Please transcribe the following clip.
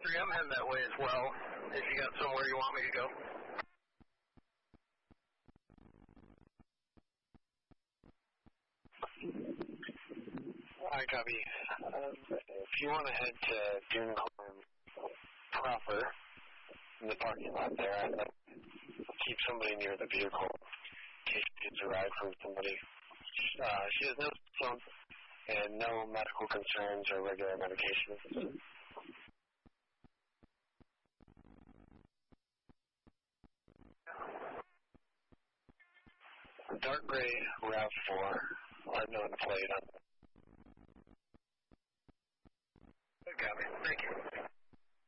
3, I'm heading that way as well. If you got somewhere you want me to go. Alright, copy. If you want to head to Dunehorn proper, in the parking lot there, I'd like to keep somebody near the vehicle in case she gets a ride from somebody. She has no symptoms and no medical concerns or regular medications. Dark gray RAV4, unknown plate on. Copy. Thank you.